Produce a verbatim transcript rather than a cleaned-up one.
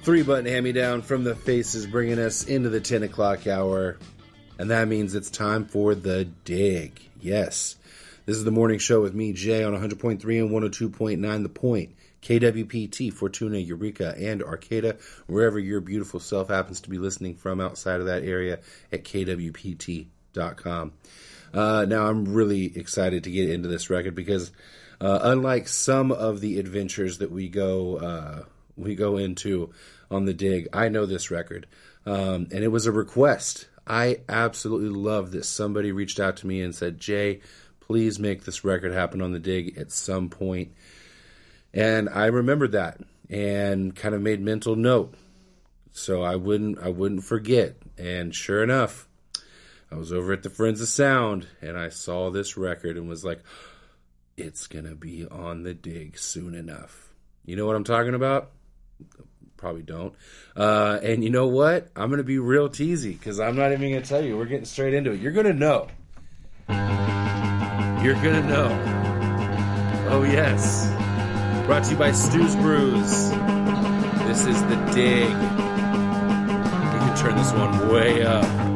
Three button hand-me-down from the Faces, bringing us into the ten o'clock hour. And that means it's time for The Dig. Yes. This is the morning show with me, Jay, on one hundred point three and one oh two point nine The Point. K W P T, Fortuna, Eureka, and Arcata, wherever your beautiful self happens to be listening from outside of that area at K W P T dot com. Uh, now, I'm really excited to get into this record because uh, unlike some of the adventures that we go uh, we go into on The Dig, I know this record. Um, and it was a request. I absolutely love that somebody reached out to me and said, Jay, please make this record happen on The Dig at some point. And I remembered that and kind of made mental note so I wouldn't I wouldn't forget. And sure enough, I was over at the Friends of Sound and I saw this record and was like, it's going to be on The Dig soon enough. You know what I'm talking about? Probably don't. Uh, and you know what? I'm going to be real teasy because I'm not even going to tell you. We're getting straight into it. You're going to know. You're going to know. Oh, yes. Brought to you by Stu's Brews. This is The Dig. We can turn this one way up.